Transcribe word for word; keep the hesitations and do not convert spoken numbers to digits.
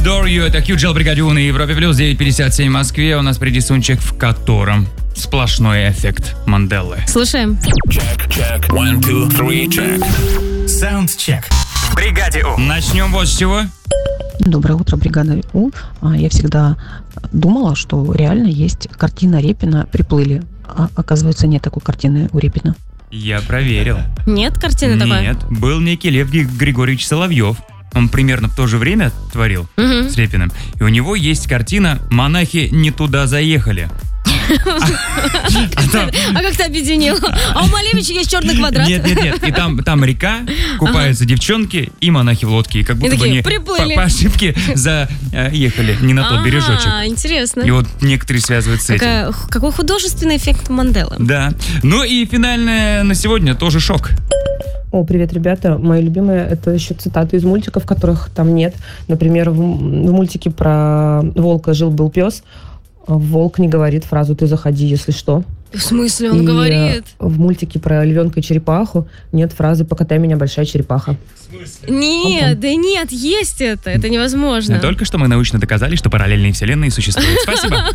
Adore You, это Кью-Джел Бригадио на Европе Плюс, девять пятьдесят семь в Москве. У нас впереди саундчек, в котором сплошной эффект Манделы. Слушаем. Check, check. One, two, three, check. Soundcheck. В бригаде У. Начнем вот с чего. Доброе утро, бригада У. Я всегда думала, что реально есть картина Репина «Приплыли». А оказывается, нет такой картины у Репина. Я проверил. Нет картины такой? Нет, был некий Лев Григорьевич Соловьев. Он примерно в то же время творил Угу. с Репиным. И у него есть картина «Монахи не туда заехали». А как ты объединил? А у Малевича есть черный квадрат. Нет, нет, нет. И там, там река, купаются девчонки и монахи в лодке. И как будто И бы такие, они приплыли. по, по ошибке заехали не на тот бережочек. А, интересно. И вот некоторые связывают с этим. Какая- Какой художественный эффект Манделы. Да. Ну и финальное на сегодня тоже шок. О, привет, ребята. Мои любимые — это еще цитаты из мультиков, которых там нет. Например, в, в мультике про волка «Жил-был пес». Волк не говорит фразу «ты заходи, если что». В смысле, он И говорит? в мультике про львенка и черепаху нет фразы «покатай меня, большая черепаха». Нет, да нет, есть это. Это невозможно. Только что мы научно доказали, что параллельные вселенные существуют. Спасибо.